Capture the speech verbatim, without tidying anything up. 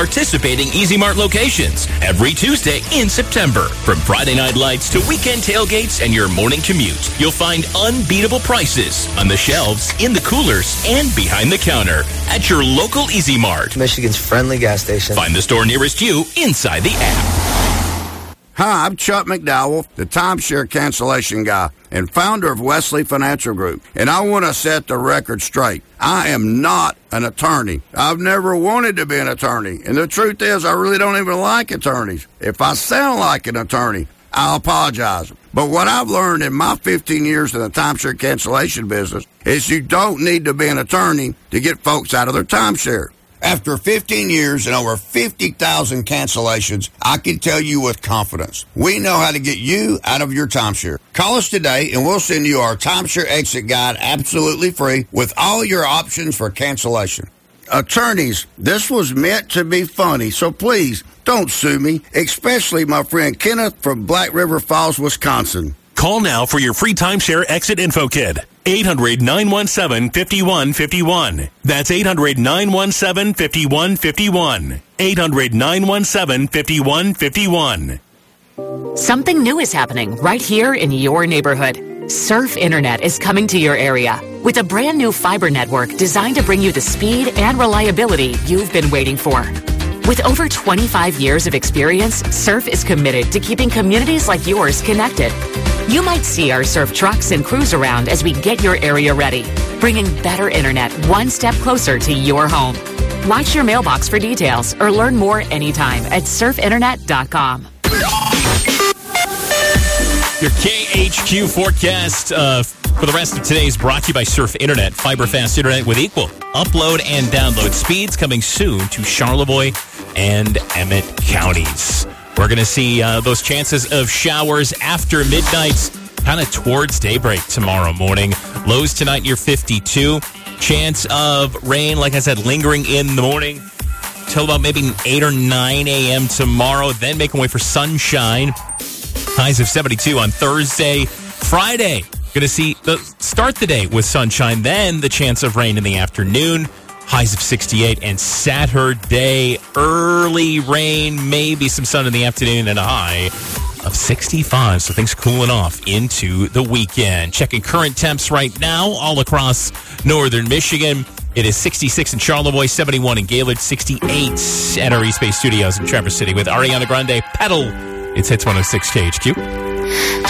participating Easy Mart locations every Tuesday in September. From Friday night lights to weekend tailgates and your morning commute, you'll find unbeatable prices on the shelves, in the coolers, and behind the counter at your local Easy Mart. Michigan's friendly gas station. Find the store nearest you inside the app. Hi, I'm Chuck McDowell, the timeshare cancellation guy and founder of Wesley Financial Group. And I want to set the record straight. I am not an attorney. I've never wanted to be an attorney. And the truth is, I really don't even like attorneys. If I sound like an attorney, I'll apologize. But what I've learned in my fifteen years in the timeshare cancellation business is you don't need to be an attorney to get folks out of their timeshare. After fifteen years and over fifty thousand cancellations, I can tell you with confidence, we know how to get you out of your timeshare. Call us today and we'll send you our timeshare exit guide absolutely free with all your options for cancellation. Attorneys, this was meant to be funny, so please don't sue me, especially my friend Kenneth from Black River Falls, Wisconsin. Call now for your free timeshare exit info kit. eight hundred, nine one seven, five one five one. That's eight hundred, nine one seven, five one five one. eight hundred, nine one seven, five one five one. Something new is happening right here in your neighborhood. Surf Internet is coming to your area with a brand new fiber network designed to bring you the speed and reliability you've been waiting for. With over twenty-five years of experience, Surf is committed to keeping communities like yours connected. You might see our Surf trucks and crews around as we get your area ready, bringing better internet one step closer to your home. Watch your mailbox for details or learn more anytime at surf internet dot com. Your K H Q forecast uh, for the rest of today is brought to you by Surf Internet. Fiber fast internet with equal upload and download speeds coming soon to Charlevoix and Emmett counties. We're going to see uh, those chances of showers after midnight, kind of towards daybreak tomorrow morning. Lows tonight near fifty-two. Chance of rain, like I said, lingering in the morning till about maybe eight or nine a.m. tomorrow. Then making way for sunshine. Highs of seventy-two on Thursday. Friday, going to see the start the day with sunshine. Then the chance of rain in the afternoon. Highs of sixty-eight. And Saturday, early rain, maybe some sun in the afternoon, and a high of sixty-five. So things cooling off into the weekend. Checking current temps right now all across northern Michigan. It is sixty-six in Charlevoix, seventy-one in Gaylord, sixty-eight at our East Bay Studios in Traverse City with Ariana Grande. Pedal. It's Hits one oh six K H Q.